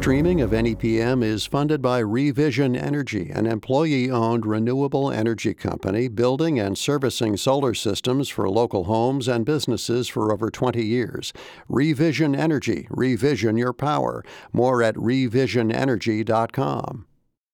streaming of NEPM is funded by Revision Energy, an employee-owned renewable energy company building and servicing solar systems for local homes and businesses for over 20 years. Revision Energy. Revision your power. More at revisionenergy.com.